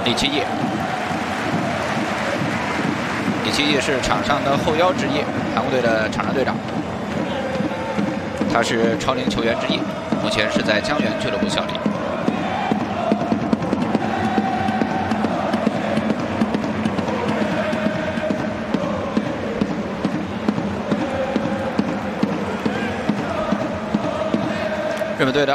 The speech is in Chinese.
李奇业。李奇业是场上的后腰之一，韩国队的场上队长。他是超龄球员之一，目前是在江源俱乐部效力。日本队的